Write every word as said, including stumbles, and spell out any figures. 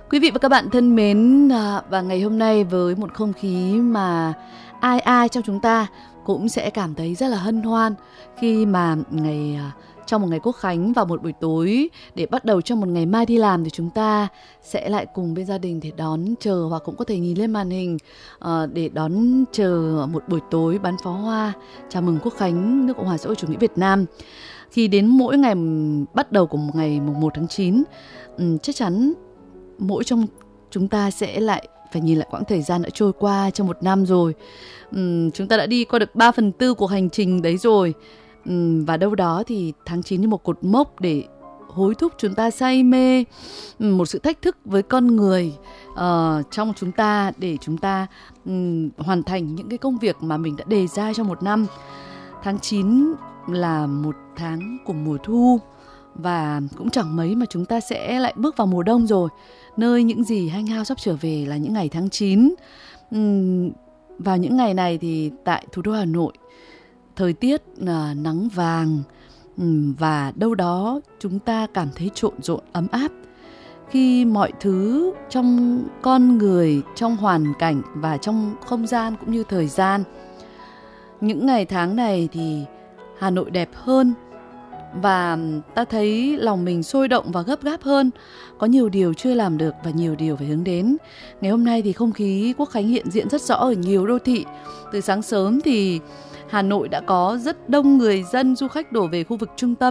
Quý vị và các bạn thân mến, à, và ngày hôm nay với một không khí mà ai ai trong chúng ta cũng sẽ cảm thấy rất là hân hoan khi mà ngày à, trong một ngày Quốc khánh vào một buổi tối để bắt đầu cho một ngày mai đi làm thì chúng ta sẽ lại cùng bên gia đình để đón chờ, hoặc cũng có thể nhìn lên màn hình à, để đón chờ một buổi tối bắn pháo hoa chào mừng Quốc khánh nước Cộng hòa xã hội chủ nghĩa Việt Nam. Khi đến mỗi ngày bắt đầu của một ngày mùng một tháng chín, um, chắc chắn mỗi trong chúng ta sẽ lại phải nhìn lại quãng thời gian đã trôi qua trong một năm rồi. Uhm, chúng ta đã đi qua được ba phần tư cuộc hành trình đấy rồi. Uhm, và đâu đó thì tháng chín như một cột mốc để hối thúc chúng ta say mê, uhm, một sự thách thức với con người uh, trong chúng ta để chúng ta um, hoàn thành những cái công việc mà mình đã đề ra trong một năm. Tháng chín là một tháng của mùa thu, và cũng chẳng mấy mà chúng ta sẽ lại bước vào mùa đông rồi, nơi những gì hanh hao sắp trở về là những ngày tháng chín. Uhm, vào những ngày này thì tại thủ đô Hà Nội, thời tiết là nắng vàng, uhm, và đâu đó chúng ta cảm thấy trộn rộn ấm áp khi mọi thứ trong con người, trong hoàn cảnh và trong không gian cũng như thời gian. Những ngày tháng này thì Hà Nội đẹp hơn, và ta thấy lòng mình sôi động và gấp gáp hơn. Có nhiều điều chưa làm được và nhiều điều phải hướng đến. Ngày hôm nay thì không khí Quốc khánh hiện diện rất rõ ở nhiều đô thị. Từ sáng sớm thì Hà Nội đã có rất đông người dân, du khách đổ về khu vực trung tâm